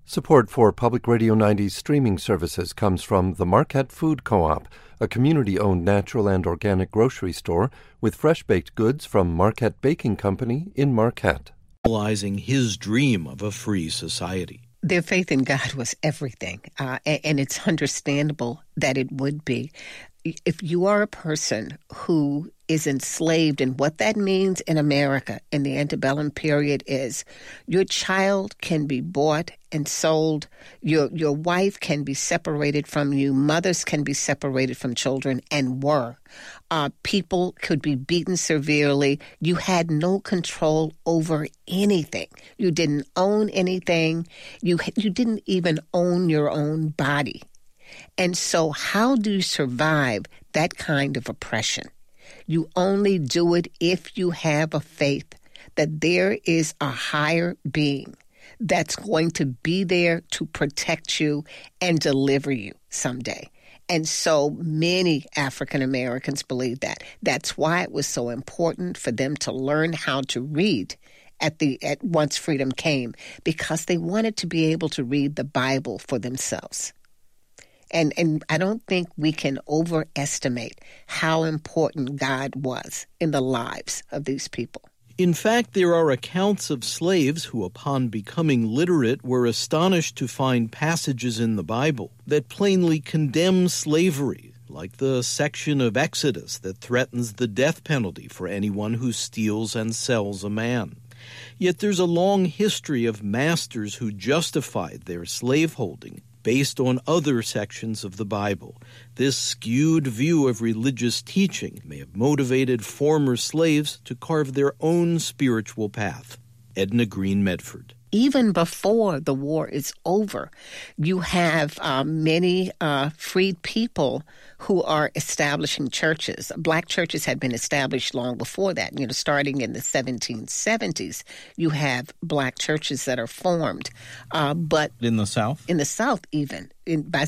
Support for Public Radio 90's streaming services comes from the Marquette Food Co-op, a community-owned natural and organic grocery store with fresh-baked goods from Marquette Baking Company in Marquette. Realizing his dream of a free society. Their faith in God was everything, and it's understandable that it would be. If you are a person who is enslaved, and what that means in America in the antebellum period is your child can be bought and sold, your wife can be separated from you, mothers can be separated from children and were. People could be beaten severely. You had no control over anything. You didn't own anything. You didn't even own your own body. And so how do you survive that kind of oppression? You only do it if you have a faith that there is a higher being that's going to be there to protect you and deliver you someday. And so many African Americans believe that. That's why it was so important for them to learn how to read at once freedom came, because they wanted to be able to read the Bible for themselves. And I don't think we can overestimate how important God was in the lives of these people. In fact, there are accounts of slaves who, upon becoming literate, were astonished to find passages in the Bible that plainly condemn slavery, like the section of Exodus that threatens the death penalty for anyone who steals and sells a man. Yet there's a long history of masters who justified their slaveholding based on other sections of the Bible. This skewed view of religious teaching may have motivated former slaves to carve their own spiritual path. Edna Green Medford. Even before the war is over, you have many freed people who are establishing churches. Black churches had been established long before that. Starting in the 1770s, you have black churches that are formed. But in the South? In the South, even. By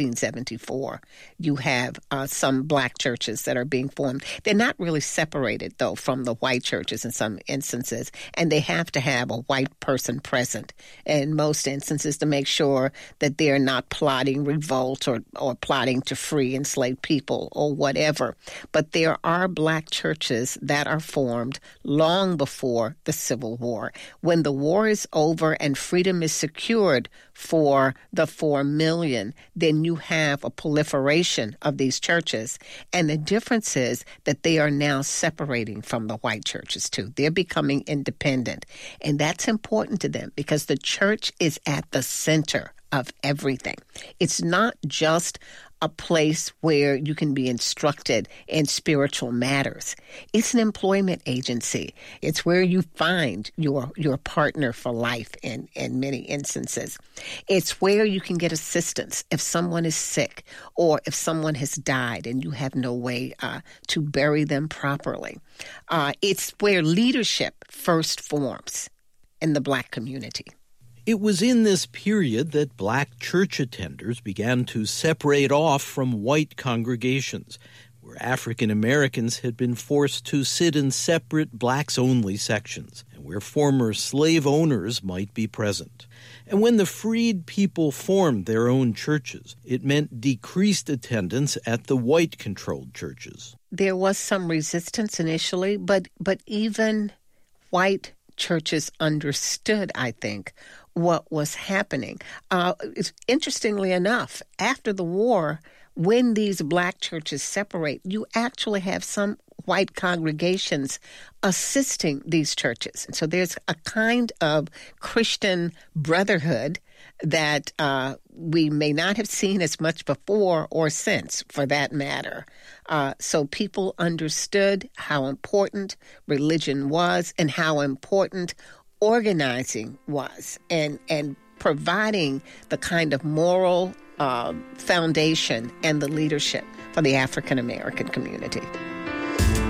1774, you have some black churches that are being formed. They're not really separated, though, from the white churches in some instances, and they have to have a white person present in most instances to make sure that they're not plotting revolt or plotting to free enslaved people or whatever. But there are black churches that are formed long before the Civil War. When the war is over and freedom is secured for the 4 million, then you have a proliferation of these churches. And the difference is that they are now separating from the white churches too. They're becoming independent. And that's important to them because the church is at the center of everything. It's not just a place where you can be instructed in spiritual matters. It's an employment agency. It's where you find your partner for life in many instances. It's where you can get assistance if someone is sick or if someone has died and you have no way to bury them properly. It's where leadership first forms in the black community. It was in this period that black church attenders began to separate off from white congregations, where African Americans had been forced to sit in separate blacks-only sections, and where former slave owners might be present. And when the freed people formed their own churches, it meant decreased attendance at the white-controlled churches. There was some resistance initially, but even white churches understood, I think, what was happening. Interestingly enough, after the war, when these black churches separate, you actually have some white congregations assisting these churches. And so there's a kind of Christian brotherhood that we may not have seen as much before or since, for that matter. So people understood how important religion was and how important organizing was and providing the kind of moral foundation and the leadership for the African American community.